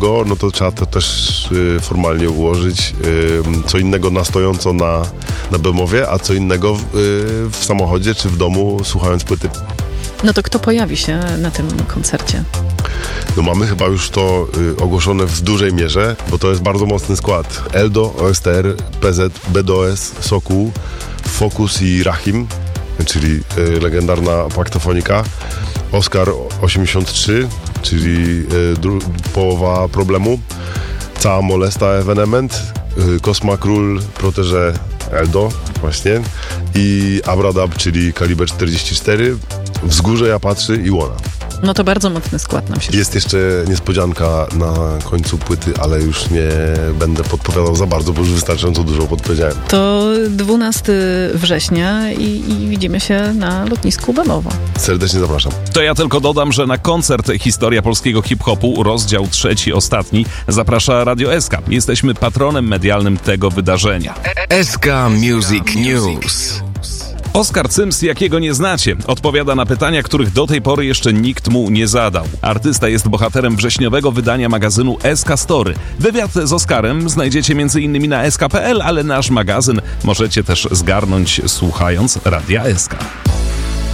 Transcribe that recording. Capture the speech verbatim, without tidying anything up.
innego, no to trzeba to też y, formalnie ułożyć. Y, co innego na stojąco na, na Bemowie, a co innego w, y, w samochodzie czy w domu słuchając płyty. No to kto pojawi się na tym koncercie? No mamy chyba już to y, ogłoszone w dużej mierze, bo to jest bardzo mocny skład. Eldo, O S T R, P Z, B D O S, Sokół, Focus i Rahim, czyli y, legendarna paktofonika. Oskar osiemdziesiąt trzy, czyli y, dru- połowa problemu. Cała Molesta Evenement, y, Kosma Król, Protege Eldo właśnie i Abradab, czyli kaliber czterdzieści cztery, Wzgórze Ja Patrzy i Łona. No to bardzo mocny skład nam się. Jest jeszcze niespodzianka na końcu płyty, ale już nie będę podpowiadał za bardzo, bo już wystarczająco dużo podpowiedziałem. To dwunastego września i, i widzimy się na lotnisku Bemowo. Serdecznie zapraszam. To ja tylko dodam, że na koncert Historia Polskiego Hip-Hopu, rozdział trzeci, ostatni, zaprasza Radio S K. Jesteśmy patronem medialnym tego wydarzenia. S K Music News. Oskar Cyms, jakiego nie znacie, odpowiada na pytania, których do tej pory jeszcze nikt mu nie zadał. Artysta jest bohaterem wrześniowego wydania magazynu S K Story. Wywiad z Oskarem znajdziecie m.in. na S K kropka P L, ale nasz magazyn możecie też zgarnąć słuchając Radia S K.